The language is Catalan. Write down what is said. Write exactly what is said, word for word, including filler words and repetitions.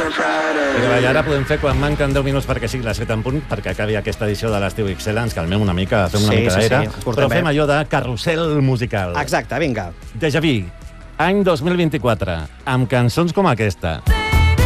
I ara podem fer quan manquen deu minuts perquè sigui les set en punt, perquè acabi aquesta edició de l'Estiu Excel·lents, que calmem una mica, fem una Sí, mica sí, d'aire, sí, però portem fem bé. allò de carrusel musical. Exacte, vinga. Déjà vu, any dos mil vint-i-quatre, amb cançons com aquesta.